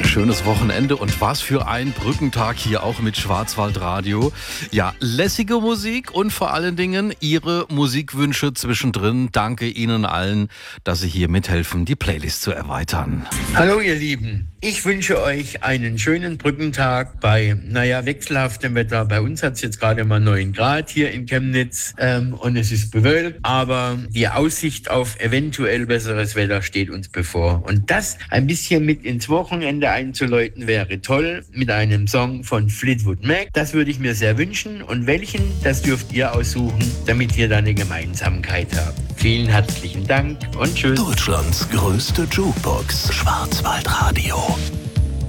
Schönes Wochenende und was für ein Brückentag hier auch mit Schwarzwaldradio. Ja, lässige Musik und vor allen Dingen Ihre Musikwünsche zwischendrin. Danke Ihnen allen, dass Sie hier mithelfen, die Playlist zu erweitern. Hallo ihr Lieben, ich wünsche euch einen schönen Brückentag bei, wechselhaftem Wetter. Bei uns hat es jetzt gerade mal 9 Grad hier in Chemnitz und es ist bewölkt, aber die Aussicht auf eventuell besseres Wetter steht uns bevor. Und das ein bisschen mit ins Wochenende einzuläuten wäre toll mit einem Song von Fleetwood Mac. Das würde ich mir sehr wünschen und welchen, das dürft ihr aussuchen, damit ihr da eine Gemeinsamkeit habt. Vielen herzlichen Dank und tschüss. Deutschlands größte Jukebox, Schwarzwaldradio.